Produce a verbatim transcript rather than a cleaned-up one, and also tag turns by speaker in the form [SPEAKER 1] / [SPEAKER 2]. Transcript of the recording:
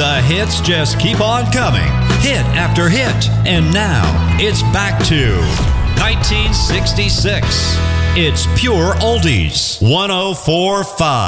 [SPEAKER 1] The hits just keep on coming, hit after hit. And now, it's back to nineteen sixty-six. It's Pure Oldies, one oh four point five.